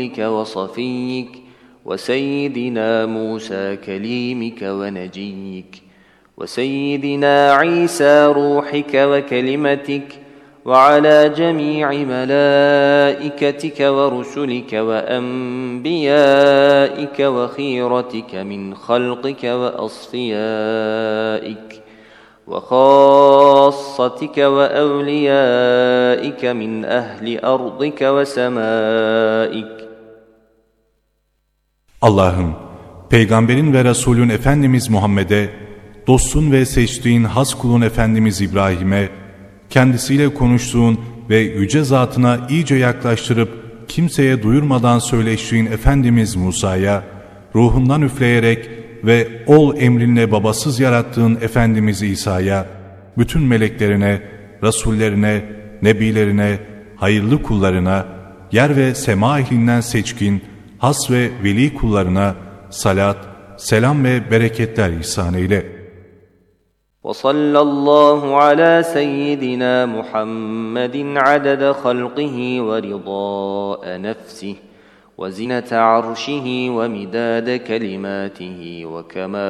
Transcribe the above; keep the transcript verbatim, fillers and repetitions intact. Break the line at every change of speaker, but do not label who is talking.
وصفيك وسيدنا موسى كليمك ونجيك وسيدنا عيسى روحك وكلمتك وعلى جميع ملائكتك ورسلك وأنبيائك وخيرتك من خلقك وأصفيائك وخاصتك وأوليائك من أهل أرضك وسمائك.
Allah'ım, Peygamberin ve Resulün Efendimiz Muhammed'e, dostun ve seçtiğin has kulun Efendimiz İbrahim'e, kendisiyle konuştuğun ve yüce zatına iyice yaklaştırıp kimseye duyurmadan söyleştiğin Efendimiz Musa'ya, ruhundan üfleyerek ve ol emrinle babasız yarattığın Efendimiz İsa'ya, bütün meleklerine, rasullerine, nebilerine, hayırlı kullarına, yer ve sema ehlinden seçkin, has ve veli kullarına salat, selam ve bereketler ihsan eyle.
وصلى الله على سيدنا محمد عدد خلقه ورضاء نفسه وزنة عرشه ومداد كلماته وكمال